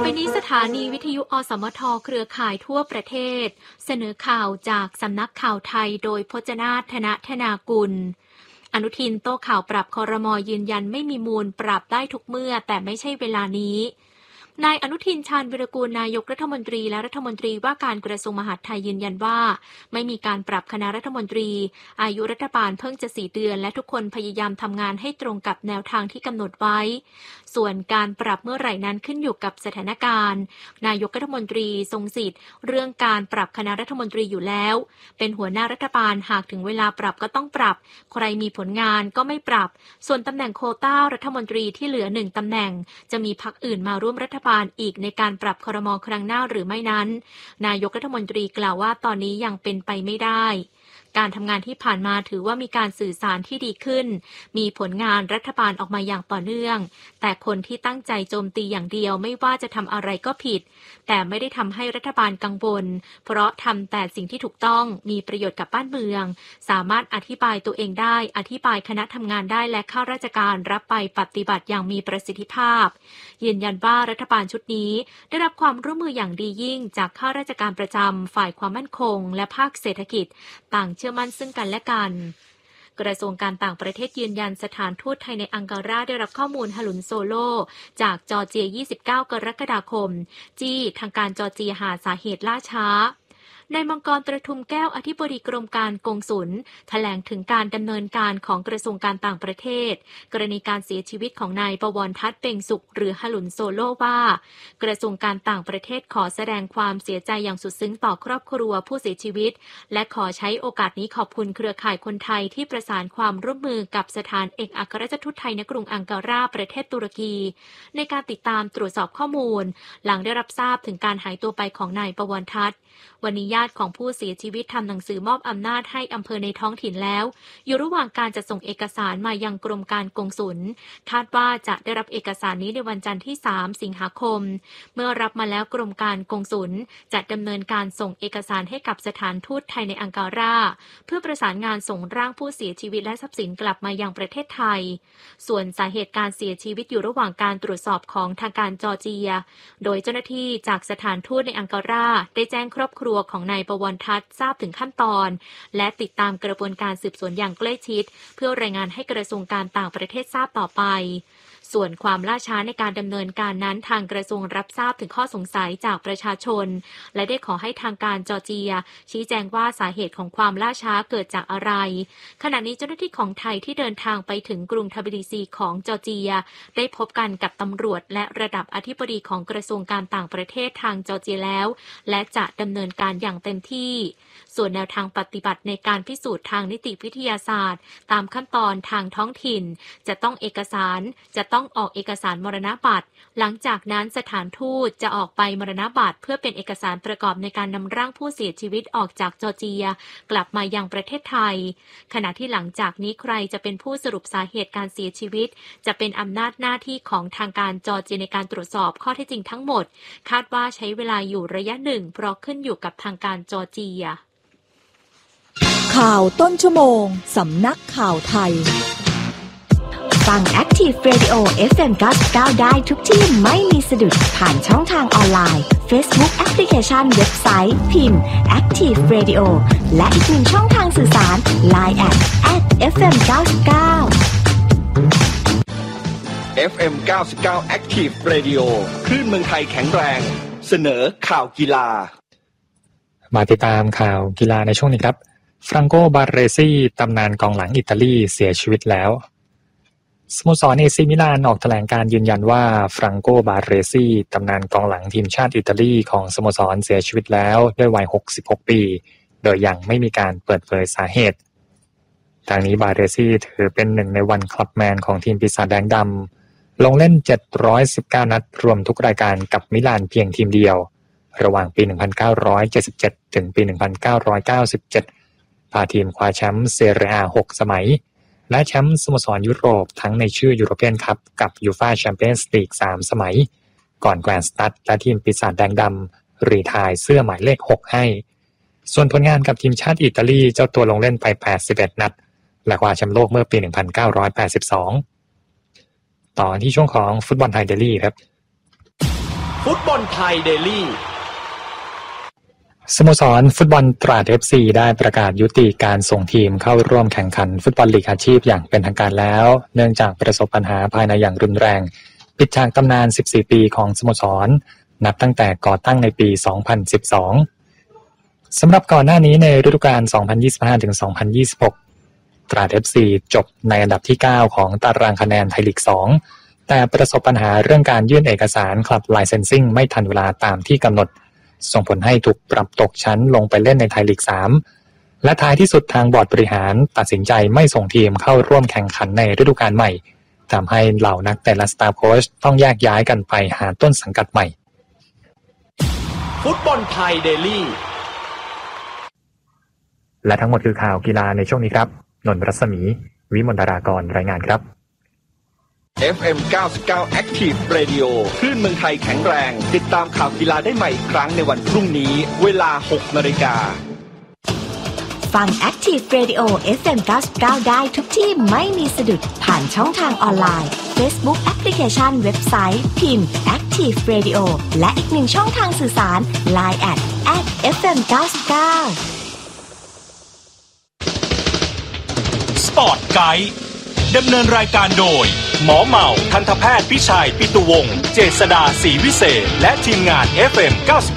ไปนี้สถานีวิทยุอสมทเครือข่ายทั่วประเทศเสนอข่าวจากสำนักข่าวไทยโดยพจนาถ ธนธนากุลอนุทินโต้ข่าวปรับครม.ยืนยันไม่มีมูลปรับได้ทุกเมื่อแต่ไม่ใช่เวลานี้นายอนุทินชาญวิรากูลนายกรัฐมนตรีและรัฐมนตรีว่าการกระทรวงมหาดไทยยืนยันว่าไม่มีการปรับคณะรัฐมนตรีอายุรัฐบาลเพิ่งจะ4 เดือนและทุกคนพยายามทำงานให้ตรงกับแนวทางที่กำหนดไว้ส่วนการปรับเมื่อไหร่นั้นขึ้นอยู่กับสถานการณ์นายกรัฐมนตรีทรงสิทธิ์เรื่องการปรับคณะรัฐมนตรีอยู่แล้วเป็นหัวหน้ารัฐบาลหากถึงเวลาปรับก็ต้องปรับใครมีผลงานก็ไม่ปรับส่วนตำแหน่งโควต้ารัฐมนตรีที่เหลือ1 ตำแหน่งจะมีพรรคอื่นมาร่วมรัฐบาลอีกในการปรับครม.ครั้งหน้าหรือไม่นั้นนายกรัฐมนตรีกล่าวว่าตอนนี้ยังเป็นไปไม่ได้การทำงานที่ผ่านมาถือว่ามีการสื่อสารที่ดีขึ้นมีผลงานรัฐบาลออกมาอย่างต่อเนื่องแต่คนที่ตั้งใจโจมตีอย่างเดียวไม่ว่าจะทำอะไรก็ผิดแต่ไม่ได้ทำให้รัฐบาลกังวลเพราะทำแต่สิ่งที่ถูกต้องมีประโยชน์กับบ้านเมืองสามารถอธิบายตัวเองได้อธิบายคณะทำงานได้และข้าราชการรับไปปฏิบัติอย่างมีประสิทธิภาพยืนยันว่ารัฐบาลชุดนี้ได้รับความร่วมมืออย่างดียิ่งจากข้าราชการประจำฝ่ายความมั่นคงและภาคเศรษฐกิจต่างเชื่อมั่นซึ่งกันและกันกระทรวงการต่างประเทศยืนยันสถานทูตไทยในอังการาได้รับข้อมูลฮลุนโซโลจากจอร์เจีย29 กรกฎาคมจี้ทางการจอร์เจียหาสาเหตุล่าช้านายมังกร ตระทุมแก้วอธิบดีกรมการกงสุลแถลงถึงการดำเนินการของกระทรวงการต่างประเทศกรณีการเสียชีวิตของนายปวรทัศน์เป่งสุขหรือฮลุนโซโลว่ากระทรวงการต่างประเทศขอแสดงความเสียใจอย่างสุดซึ้งต่อครอบครัวผู้เสียชีวิตและขอใช้โอกาสนี้ขอบคุณเครือข่ายคนไทยที่ประสานความร่วมมือกับสถานเอกอัครราชทูตไทยณกรุงอังการาประเทศตุรกีในการติดตามตรวจสอบข้อมูลหลังได้รับทราบถึงการหายตัวไปของนายปวรทัศน์วันนี้ญาติของผู้เสียชีวิตทำหนังสือมอบอำนาจให้อำเภอในท้องถิ่นแล้วอยู่ระหว่างการจะส่งเอกสารมายังกรมการกงสุลคาดว่าจะได้รับเอกสารนี้ในวันจันทร์ที่3 สิงหาคมเมื่อรับมาแล้วกรมการกงสุลจะดำเนินการส่งเอกสารให้กับสถานทูตไทยในอังการาเพื่อประสานงานส่งร่างผู้เสียชีวิตและทรัพย์สินกลับมายังประเทศไทยส่วนสาเหตุการเสียชีวิตอยู่ระหว่างการตรวจสอบของทางการจอร์เจียโดยเจ้าหน้าที่จากสถานทูตในอังการาได้แจ้งครอบครัวของนายปวรทัศน์ทราบถึงขั้นตอนและติดตามกระบวนการสืบสวนอย่างใกล้ชิดเพื่อรายงานให้กระทรวงการต่างประเทศทราบต่อไปส่วนความล่าช้าในการดำเนินการนั้นทางกระทรวงรับทราบถึงข้อสงสัยจากประชาชนและได้ขอให้ทางการจอร์เจียชี้แจงว่าสาเหตุของความล่าช้าเกิดจากอะไรขณะนี้เจ้าหน้าที่ของไทยที่เดินทางไปถึงกรุงทบิลิซีของจอร์เจียได้พบกันกับตำรวจและระดับอธิบดีของกระทรวงการต่างประเทศทางจอร์เจียแล้วและจะดำเนินการอย่างเต็มที่ส่วนแนวทางปฏิบัติในการพิสูจน์ทางนิติวิทยาศาสตร์ตามขั้นตอนทางท้องถิ่นจะต้องออกเอกสารมรณบัตรหลังจากนั้นสถานทูตจะออกใบมรณบัตรเพื่อเป็นเอกสารประกอบในการนำร่างผู้เสียชีวิตออกจากจอร์เจียกลับมายังประเทศไทยขณะที่หลังจากนี้ใครจะเป็นผู้สรุปสาเหตุการเสียชีวิตจะเป็นอำนาจหน้าที่ของทางการจอร์เจียในการตรวจสอบข้อเท็จจริงทั้งหมดคาดว่าใช้เวลาอยู่ระยะหนึ่งเพราะขึ้นอยู่กับทางการจอร์เจียข่าวต้นชั่วโมงสำนักข่าวไทยฟัง Active Radio FM 99ได้ทุกที่ไม่มีสะดุดผ่านช่องทางออนไลน์ Facebook Application เว็บไซต์พิมพ์ Active Radio และอีกหนึ่งช่องทางสื่อสาร Line @FM 99 FM 99 Active Radio คลื่นเมืองไทยแข็งแรงเสนอข่าวกีฬามาติดตามข่าวกีฬาในช่วงนี้ครับฟรังโก บาเรซีตำนานกองหลังอิตาลีเสียชีวิตแล้วสโมสรเอซิมิลานออกแถลงการยืนยันว่าฟรังโก บาเรซีตำนานกองหลังทีมชาติอิตาลีของสโมสรเสียชีวิตแล้วด้วยวัย66 ปีโดยยังไม่มีการเปิดเผยสาเหตุทางนี้บาเรซีถือเป็นหนึ่งในวันคลับแมนของทีมปีศาจแดงดำลงเล่น719นัดรวมทุกรายการกับมิลานเพียงทีมเดียวระหว่างปี 1977 ถึงปี 1997 พาทีมคว้าแชมป์เซเรีย 6 สมัยและแชมป์สโมสรยุโรปทั้งในชื่อยูโรเปียนคัพกับยูฟ่าแชมเปี้ยนส์ลีก 3 สมัยก่อนแกรนด์สตัดและทีมปีศาจแดงดำรีไทร์เสื้อหมายเลข 6 ให้ส่วนผลงานกับทีมชาติอิตาลีเจ้าตัวลงเล่นไป81นัดและคว้าแชมป์โลกเมื่อปี 1982ต่อที่ช่วงของฟุตบอลไทยเดลี่ครับฟุตบอลไทยเดลี่สโมสรฟุตบอลตราด FC ได้ประกาศยุติการส่งทีมเข้าร่วมแข่งขันฟุตบอลลีกอาชีพอย่างเป็นทางการแล้วเนื่องจากประสบปัญหาภายในอย่างรุนแรงปิดฉากตำนาน14ปีของสโมสรนับตั้งแต่ก่อตั้งในปี 2012 สำหรับก่อนหน้านี้ในฤดูกาล 2025-2026 ตราด FC จบในอันดับที่ 9 ของตารางคะแนนไทยลีก 2 แต่ประสบปัญหาเรื่องการยื่นเอกสารคลับไลเซนซิ่งไม่ทันเวลาตามที่กำหนดส่งผลให้ถูกปรับตกชั้นลงไปเล่นในไทยลีก 3 และท้ายที่สุดทางบอร์ดบริหารตัดสินใจไม่ส่งทีมเข้าร่วมแข่งขันในฤดูกาลใหม่ทำให้เหล่านักเตะและสตาฟโค้ชต้องแยกย้ายกันไปหาต้นสังกัดใหม่ฟุตบอลไทยเดลี่และทั้งหมดคือข่าวกีฬาในช่วงนี้ครับนนท์รัศมีวิมลดารากรรายงานครับ FM 99 Active Radio คลื่นเมืองไทยแข็งแรงติดตามข่าวกีฬาได้ใหม่อีกครั้งในวันพรุ่งนี้เวลา 6 นาฬิกาฟัง Active Radio FM 99ได้ทุกที่ไม่มีสะดุดผ่านช่องทางออนไลน์ Facebook Application เว็บไซต์พิมพ์ Active Radio และอีกหนึ่งช่องทางสื่อสาร Line @FM 99 สปอร์ตไกด์ดำเนินรายการโดยหมอเหมาทันตแพทย์พิชัยปิตุวงศ์เจษฎาศรีวิเศษและทีมงาน FM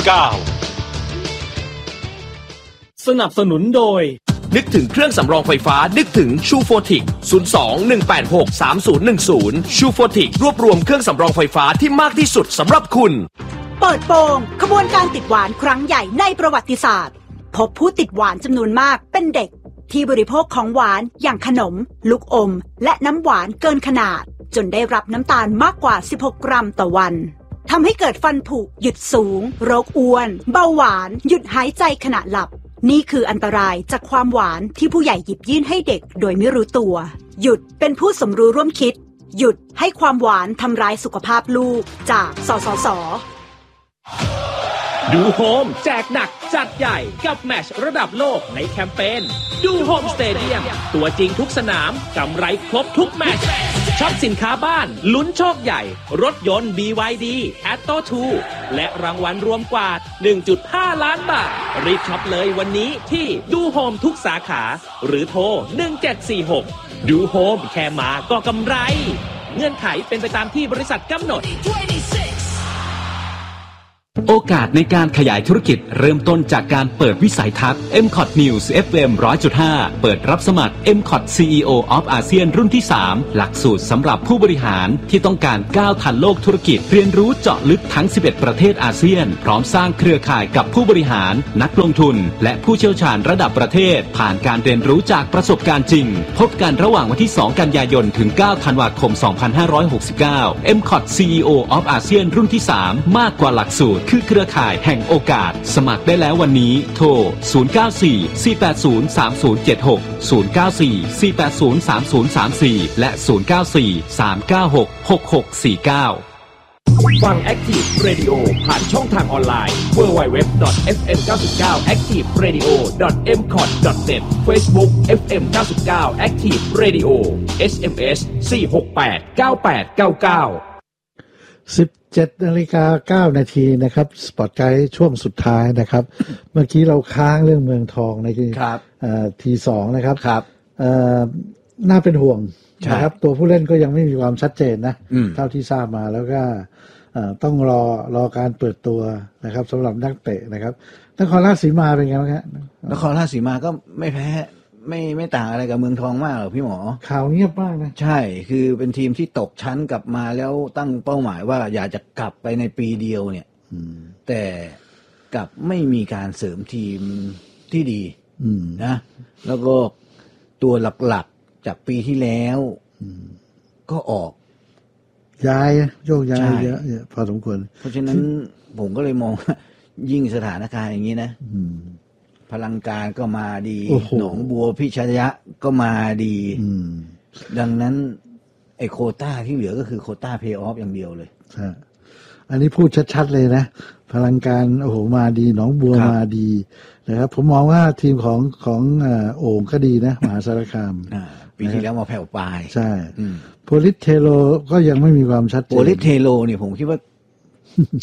99สนับสนุนโดยนึกถึงเครื่องสำรองไฟฟ้านึกถึงชูโฟติก 02-186-3010 ชูโฟติกรวบรวมเครื่องสำรองไฟฟ้าที่มากที่สุดสำหรับคุณเปิดโปงขบวนการติดหวานครั้งใหญ่ในประวัติศาสตร์พบผู้ติดหวานจำนวนมากเป็นเด็กที่บริโภคของหวานอย่างขนมลูกอมและน้ำหวานเกินขนาดจนได้รับน้ำตาลมากกว่า16กรัมต่อวันทำให้เกิดฟันผุหยุดสูงโรคอ้วนเบาหวานหยุดหายใจขณะหลับนี่คืออันตรายจากความหวานที่ผู้ใหญ่หยิบยื่นให้เด็กโดยไม่รู้ตัวหยุดเป็นผู้สมรู้ร่วมคิดหยุดให้ความหวานทำร้ายสุขภาพลูกจากสสส. ดูโฮมแจกหนักจัดใหญ่กับแมตช์ระดับโลกในแคมเปญดูโฮมสเตเดียมตัวจริงทุกสนามกำไรครบทุกแมตช์ช็อปสินค้าบ้านลุ้นโชคใหญ่รถยนต์ BYD Atto 2 และรางวัลรวมกว่า 1.5 ล้านบาทรีบช็อปเลยวันนี้ที่ดูโฮมทุกสาขาหรือโทร1746ดูโฮมแค่มาก็กำไรเงื่อนไขเป็นไปตามที่บริษัทกำหนดโอกาสในการขยายธุรกิจเริ่มต้นจากการเปิดวิสัยทัศน์ MCOT News FM 100.5 เปิดรับสมัคร MCOT CEO of ASEAN รุ่นที่ 3 หลักสูตรสำหรับผู้บริหารที่ต้องการก้าวทันโลกธุรกิจเรียนรู้เจาะลึกทั้ง 11 ประเทศอาเซียนพร้อมสร้างเครือข่ายกับผู้บริหารนักลงทุนและผู้เชี่ยวชาญระดับประเทศผ่านการเรียนรู้จากประสบการณ์จริงพบกันระหว่างวันที่ 2 กันยายนถึง 9 ธันวาคม 2569 MCOT CEO of ASEAN รุ่นที่ 3 มากกว่าหลักสูตรคือเครือข่ายแห่งโอกาสสมัครได้แล้ววันนี้โทร 094-480-3076 094-480-3034 และ 094-396-6649 ฟัง Active Radio ผ่านช่องทางออนไลน์ www.fm99activeradio.mcot.net Facebook FM 99 Active Radio SMS 468-989917:09 นะครับสปอร์ตไกด์ช่วงสุดท้ายนะครับเมื่อกี้เราค้างเรื่องเมืองทองในทีสองนะครับน่าเป็นห่วงนะครับตัวผู้เล่นก็ยังไม่มีความชัดเจนนะเท่าที่ทราบมาแล้วก็ต้องรอการเปิดตัวนะครับสำหรับนักเตะนะครับนครราชสีมาเป็นไงบ้างครับนครราชสีมาก็ไม่แพ้ไม่ต่างอะไรกับเมืองทองมากหรอกพี่หมอข่าวเงียบมากนะใช่คือเป็นทีมที่ตกชั้นกลับมาแล้วตั้งเป้าหมายว่าอยากจะกลับไปในปีเดียวเนี่ยแต่กลับไม่มีการเสริมทีมที่ดีนะแล้วก็ตัวหลักๆจากปีที่แล้วก็ออกย้ายโยกย้ายเยอะพอสมควรเพราะฉะนั้นผมก็เลยมองยิ่งสถานการณ์อย่างนี้นะพลังการก็มาดีหนองบัวพิชยะก็มาดีดังนั้นไอ้โควต้าที่เหลือก็คือโควต้าเพย์ออฟอย่างเดียวเลยใช่อันนี้พูดชัดๆเลยนะพลังการโอ้โหมาดีหนองบัวมาดีนะครับผมมองว่าทีมของโอ่งก็ดีนะมหาสารคามปีที่แล้วมาแผ่วปลายใช่โพลิสเทโลก็ยังไม่มีความชัดเจนโพลิสเทโลเนี่ยผมคิดว่า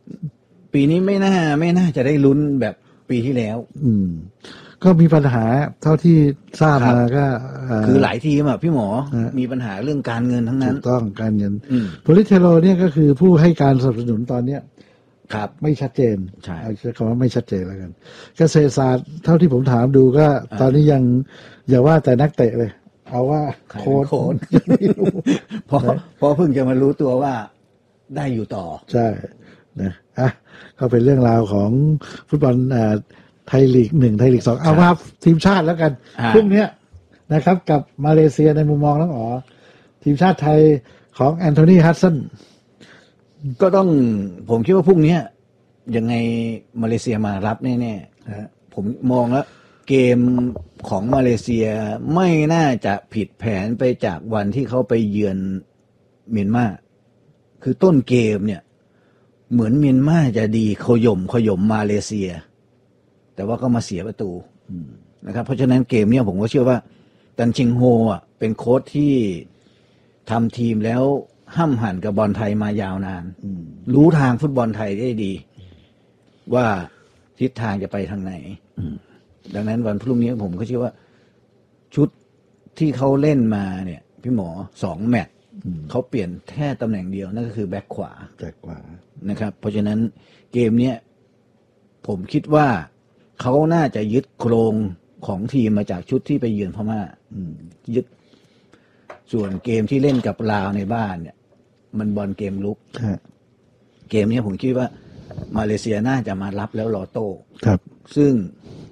ปีนี้ไม่น่าจะได้ลุ้นแบบปีที่แล้วก็มีปัญหาเท่าที่ทราบมาก็คือหลายทีมพี่หมอมีปัญหาเรื่องการเงินทั้งนั้นถูกต้องการเงินโพลิเทโรเนี่ยก็คือผู้ให้การสนับสนุนตอนเนี้ยครับไม่ชัดเจนใช่เอาใช้คำว่าไม่ชัดเจนแล้วกันเกษตรศาสตร์เท่าที่ผมถามดูก็ตอนนี้ยังอย่าว่าแต่นักเตะเลยเอาว่าโค้ชไม่รู้เพราะเพิ่งจะมารู้ตัวว่าได้อยู่ต่อใช่นะก็เป็นเรื่องราวของฟุตบอลไทยลีก1ไทยลีก2เอาว่าทีมชาติแล้วกันพรุ่งนี้นะครับกับมาเลเซียในมุมมองน้องอ๋อทีมชาติไทยของแอนโทนีฮัดสันก็ต้องผมคิดว่าพรุ่งนี้ยังไงมาเลเซียมารับแน่ๆผมมองแล้วเกมของมาเลเซียไม่น่าจะผิดแผนไปจากวันที่เขาไปเยือนเมียนมาคือต้นเกมเนี่ยเหมือนเมียนมาจะดีขย่มมาเลเซียแต่ว่าก็มาเสียประตูนะครับเพราะฉะนั้นเกมเนี่ยผมก็เชื่อว่าตันชิงโฮเป็นโค้ชที่ทำทีมแล้วห้ำหั่นกับบอลไทยมายาวนานรู้ทางฟุตบอลไทยได้ดีว่าทิศทางจะไปทางไหนดังนั้นวันพรุ่งนี้ผมก็เชื่อว่าชุดที่เขาเล่นมาเนี่ยพี่หมอ2แมตช์เขาเปลี่ยนแค่ตำแหน่งเดียวนั่นก็คือแบ็คขวานะครับเพราะฉะนั้นเกมเนี้ยผมคิดว่าเขาน่าจะยึดโครงของทีมมาจากชุดที่ไปเยือนพม่ายึดส่วนเกมที่เล่นกับลาวในบ้านเนี่ยมันบอลเกมลุกเกมนี้ผมคิดว่ามาเลเซียน่าจะมารับแล้วรอโต้ซึ่ง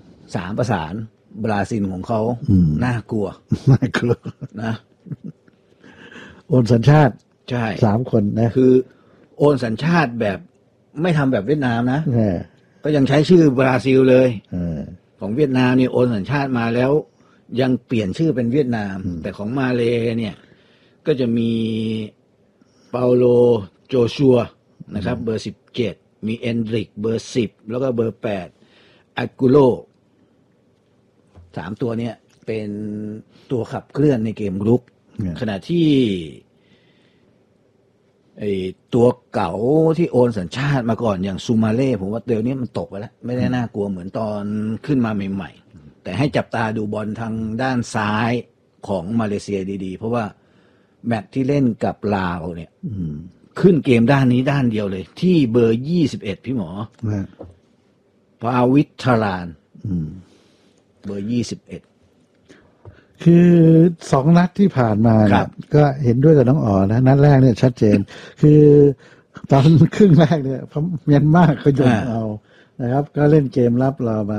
3ประสานบราซิลของเขาน่ากลัวนะโอนสัญชาติใช่ 3คนนะคือโอนสัญชาติแบบไม่ทำแบบเวียดนามนะก็ยังใช้ชื่อบราซิลเลยของเวียดนามนี่โอนสัญชาติมาแล้วยังเปลี่ยนชื่อเป็นเวียดนามแต่ของมาเลเนี่ยก็จะมีเปาโลโจชัวนะครับเบอร์17มีเอนดริกเบอร์10แล้วก็เบอร์8อากูโล3ตัวเนี่ยเป็นตัวขับเคลื่อนในเกมรุกขณะที่ไอตัวเก่าที่โอนสัญชาติมาก่อนอย่างซูมาเล่ผมว่าเดี๋ยวนี้มันตกไปแล้วไม่ได้น่ากลัวเหมือนตอนขึ้นมาใหม่ๆแต่ให้จับตาดูบอลทางด้านซ้ายของมาเลเซียดีๆเพราะว่าแมตช์ที่เล่นกับลาวเนี่ยขึ้นเกมด้านนี้ด้านเดียวเลยที่เบอร์21พี่หมอพาวิทรานเบอร์21 คือ2นัดที่ผ่านมาก็เห็นด้วยกับน้องอ๋อนะนัดแรกเนี่ยชัดเจนคือตอนครึ่งแรกเนี่ยเมียนมาก็ยกเอานะครับก็เล่นเกมรับเรามา